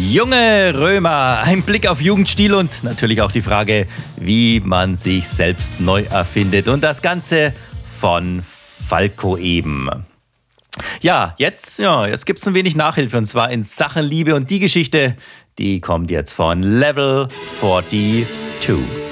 Junge Römer, ein Blick auf Jugendstil und natürlich auch die Frage, wie man sich selbst neu erfindet. Und das Ganze von Falco eben. Ja, jetzt gibt es ein wenig Nachhilfe und zwar in Sachen Liebe und die Geschichte, die kommt jetzt von Level 42.